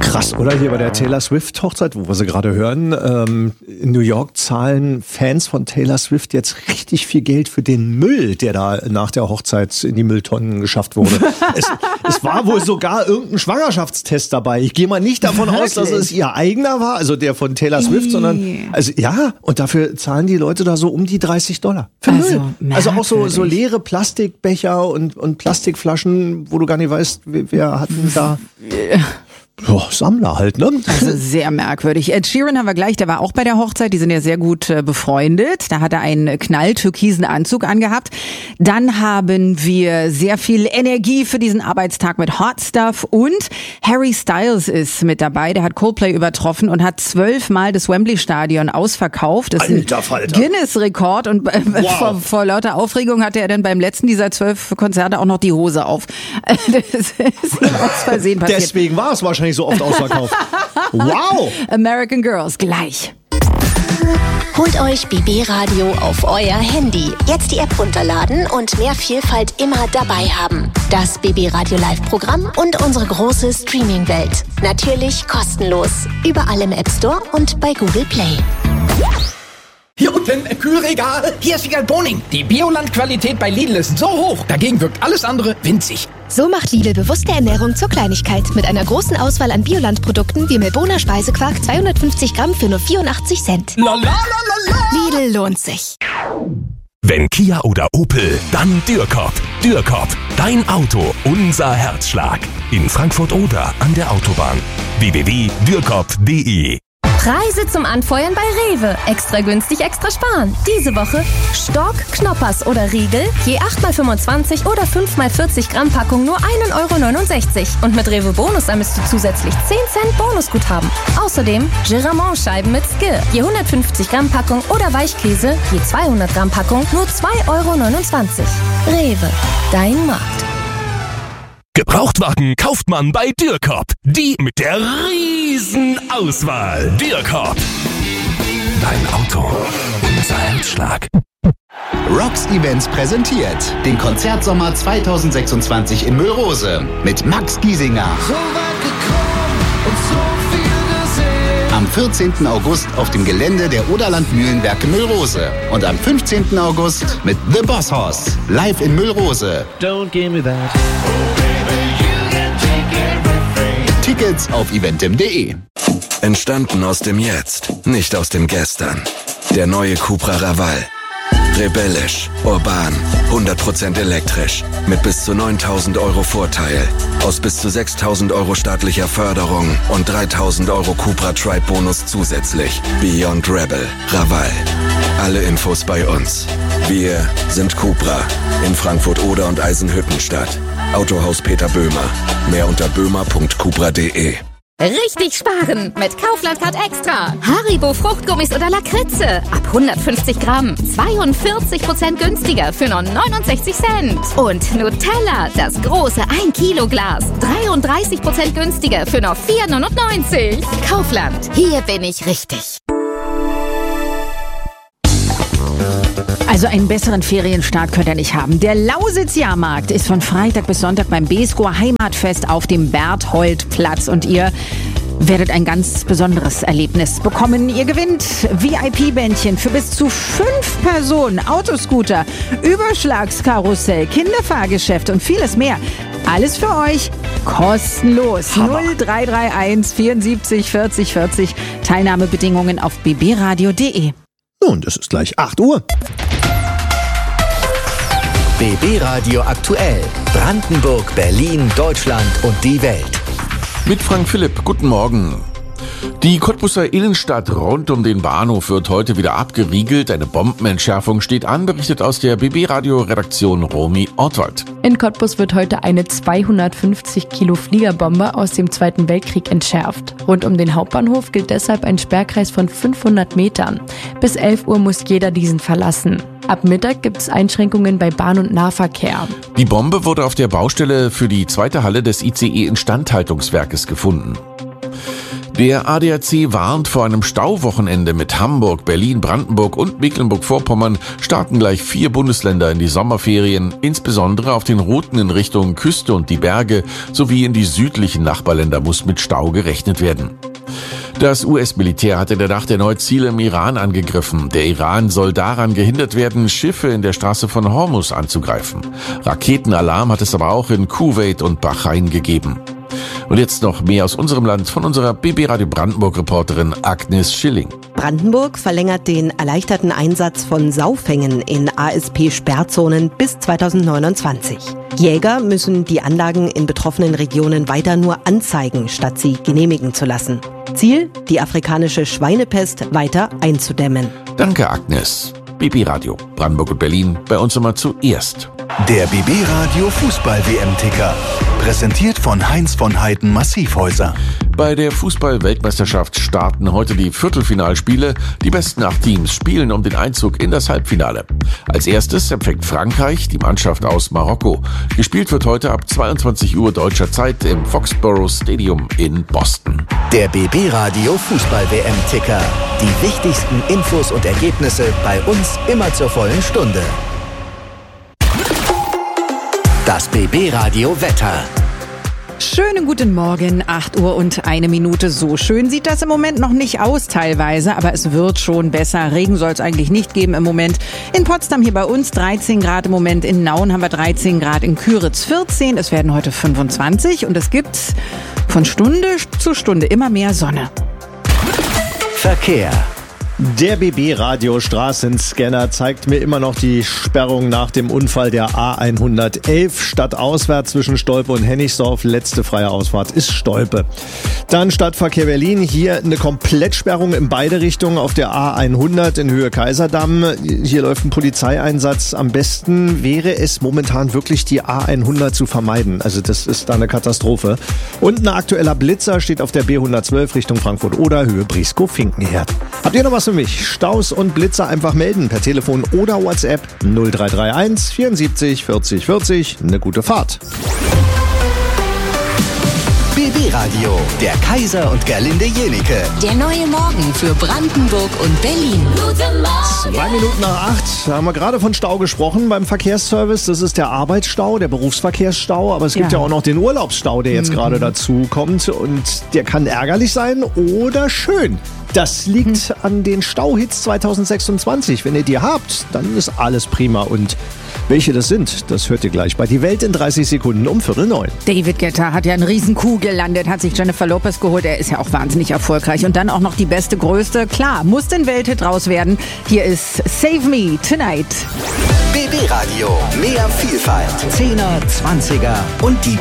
Krass, oder? Hier bei der Taylor Swift-Hochzeit, wo wir sie gerade hören, in New York zahlen Fans von Taylor Swift jetzt richtig viel Geld für den Müll, der da nach der Hochzeit in die Mülltonnen geschafft wurde. Es war wohl sogar irgendein Schwangerschaftstest dabei. Ich gehe mal nicht davon aus, dass es ihr eigener war, also der von Taylor Swift, sondern, also ja, und dafür zahlen die Leute da so um die $30 für Müll. Also auch so leere Plastikbecher und Plastikflaschen, wo du gar nicht weißt, wer hat denn da... Sammler halt, ne? Also sehr merkwürdig. Ed Sheeran haben wir gleich, der war auch bei der Hochzeit, die sind ja sehr gut befreundet. Da hat er einen knalltürkisen Anzug angehabt. Dann haben wir sehr viel Energie für diesen Arbeitstag mit Hot Stuff und Harry Styles ist mit dabei. Der hat Coldplay übertroffen und hat 12-mal das Wembley-Stadion ausverkauft. Das ist ein Guinness-Rekord und vor lauter Aufregung hatte er dann beim letzten dieser 12 Konzerte auch noch die Hose auf. Das ist ihm aus Versehen passiert. Deswegen war es wahrscheinlich so oft ausverkauft. Wow! American Girls, gleich. Holt euch BB Radio auf euer Handy. Jetzt die App runterladen und mehr Vielfalt immer dabei haben. Das BB Radio Live-Programm und unsere große Streaming-Welt. Natürlich kostenlos. Überall im App Store und bei Google Play. Hier unten im Kühlregal. Hier ist Wiegald Boning. Die Bioland-Qualität bei Lidl ist so hoch, dagegen wirkt alles andere winzig. So macht Lidl bewusste Ernährung zur Kleinigkeit. Mit einer großen Auswahl an Bioland-Produkten wie Melbourner Speisequark 250 Gramm für nur 84 Cent. Lidl lohnt sich. Wenn Kia oder Opel, dann Dürrkop. Dürrkop, dein Auto, unser Herzschlag. In Frankfurt oder an der Autobahn. www.dürrkop.de. Preise zum Anfeuern bei Rewe. Extra günstig, extra sparen. Diese Woche Stork, Knoppers oder Riegel, je 8x25 oder 5x40 Gramm Packung nur 1,69 €. Und mit Rewe Bonus ermisst du zusätzlich 10 Cent Bonusguthaben. Außerdem Giramont-Scheiben mit Skir, je 150 Gramm Packung oder Weichkäse, je 200 Gramm Packung nur 2,29 €. Rewe, dein Markt. Gebrauchtwagen kauft man bei Dürrkop. Die mit der riesen Auswahl. Dürrkop. Dein Auto, unser Herzschlag. Rocks Events präsentiert den Konzertsommer 2026 in Müllrose mit Max Giesinger. So weit gekommen und so viel gesehen. Am 14. August auf dem Gelände der Oderland Mühlenwerke Müllrose. Und am 15. August mit The Boss Hoss. Live in Müllrose. Don't give me that. Tickets auf eventim.de. Entstanden aus dem Jetzt, nicht aus dem Gestern. Der neue Cupra Raval. Rebellisch, urban, 100% elektrisch. Mit bis zu 9.000 € Vorteil. Aus bis zu 6.000 € staatlicher Förderung und 3.000 € Cupra Tribe Bonus zusätzlich. Beyond Rebel. Raval. Alle Infos bei uns. Wir sind Cupra. In Frankfurt Oder und Eisenhüttenstadt. Autohaus Peter Böhmer. Mehr unter böhmer.cupra.de. Richtig sparen mit Kaufland-Card Extra. Haribo Fruchtgummis oder Lakritze. Ab 150 Gramm. 42% günstiger für nur 69 Cent. Und Nutella, das große 1 Kilo Glas. 33% günstiger für nur 4,99 €. Kaufland, hier bin ich richtig. Also einen besseren Ferienstart könnt ihr nicht haben. Der Lausitz-Jahrmarkt ist von Freitag bis Sonntag beim BSCO Heimatfest auf dem Berthold-Platz. Und ihr werdet ein ganz besonderes Erlebnis bekommen. Ihr gewinnt VIP-Bändchen für bis zu 5 Personen, Autoscooter, Überschlagskarussell, Kinderfahrgeschäft und vieles mehr. Alles für euch kostenlos. Hammer. 0331 74 40 40. Teilnahmebedingungen auf bbradio.de. Nun, es ist gleich 8 Uhr. BB Radio aktuell. Brandenburg, Berlin, Deutschland und die Welt. Mit Frank Philipp, guten Morgen. Die Cottbuser Innenstadt rund um den Bahnhof wird heute wieder abgeriegelt. Eine Bombenentschärfung steht an, berichtet aus der BB-Radio-Redaktion Romy Ortwald. In Cottbus wird heute eine 250 Kilo Fliegerbombe aus dem Zweiten Weltkrieg entschärft. Rund um den Hauptbahnhof gilt deshalb ein Sperrkreis von 500 Metern. Bis 11 Uhr muss jeder diesen verlassen. Ab Mittag gibt es Einschränkungen bei Bahn- und Nahverkehr. Die Bombe wurde auf der Baustelle für die zweite Halle des ICE Instandhaltungswerkes gefunden. Der ADAC warnt vor einem Stauwochenende mit Hamburg, Berlin, Brandenburg und Mecklenburg-Vorpommern starten gleich 4 Bundesländer in die Sommerferien, insbesondere auf den Routen in Richtung Küste und die Berge sowie in die südlichen Nachbarländer muss mit Stau gerechnet werden. Das US-Militär hat in der Nacht erneut Ziele im Iran angegriffen. Der Iran soll daran gehindert werden, Schiffe in der Straße von Hormuz anzugreifen. Raketenalarm hat es aber auch in Kuwait und Bahrain gegeben. Und jetzt noch mehr aus unserem Land von unserer BB Radio Brandenburg-Reporterin Agnes Schilling. Brandenburg verlängert den erleichterten Einsatz von Saufängen in ASP-Sperrzonen bis 2029. Jäger müssen die Anlagen in betroffenen Regionen weiter nur anzeigen, statt sie genehmigen zu lassen. Ziel, die afrikanische Schweinepest weiter einzudämmen. Danke, Agnes. BB Radio Brandenburg und Berlin, bei uns immer zuerst. Der BB Radio Fußball-WM-Ticker. Präsentiert von Heinz von Heiden Massivhäuser. Bei der Fußball-Weltmeisterschaft starten heute die Viertelfinalspiele. Die besten 8 Teams spielen um den Einzug in das Halbfinale. Als erstes empfängt Frankreich die Mannschaft aus Marokko. Gespielt wird heute ab 22 Uhr deutscher Zeit im Foxborough Stadium in Boston. Der BB Radio Fußball-WM-Ticker. Die wichtigsten Infos und Ergebnisse bei uns immer zur vollen Stunde. Das BB Radio Wetter. Schönen guten Morgen, 8 Uhr und 1 Minute. So schön sieht das im Moment noch nicht aus teilweise, aber es wird schon besser. Regen soll es eigentlich nicht geben im Moment. In Potsdam hier bei uns 13 Grad im Moment, in Nauen haben wir 13 Grad, in Küritz 14. Es werden heute 25 und es gibt von Stunde zu Stunde immer mehr Sonne. Verkehr. Der BB-Radio Straßenscanner zeigt mir immer noch die Sperrung nach dem Unfall der A111 stadtauswärts zwischen Stolpe und Hennigsdorf. Letzte freie Ausfahrt ist Stolpe. Dann Stadtverkehr Berlin. Hier eine Komplettsperrung in beide Richtungen auf der A100 in Höhe Kaiserdamm. Hier läuft ein Polizeieinsatz. Am besten wäre es momentan wirklich die A100 zu vermeiden. Also das ist da eine Katastrophe. Und ein aktueller Blitzer steht auf der B112 Richtung Frankfurt-Oder, Höhe Briskow-Finkenherd. Habt ihr noch was für mich? Staus und Blitzer einfach melden per Telefon oder WhatsApp 0331 74 40 40. Eine gute Fahrt. BB Radio, der Kaiser und Gerlinde Jenike. Der neue Morgen für Brandenburg und Berlin. Guten Morgen. 2 Minuten nach 8. Da haben wir gerade von Stau gesprochen beim Verkehrsservice. Das ist der Arbeitsstau, der Berufsverkehrsstau. Aber es gibt ja auch noch den Urlaubsstau, der jetzt gerade dazu kommt. Und der kann ärgerlich sein oder schön. Das liegt an den Stauhits 2026. Wenn ihr die habt, dann ist alles prima. Und welche das sind, das hört ihr gleich bei Die Welt in 30 Sekunden um 8:45. David Guetta hat ja einen riesen Coup gelandet, hat sich Jennifer Lopez geholt. Er ist ja auch wahnsinnig erfolgreich. Und dann auch noch die beste, größte. Klar, muss den Welthit raus werden. Hier ist Save Me Tonight. BB Radio, mehr Vielfalt. 10er, 20er und die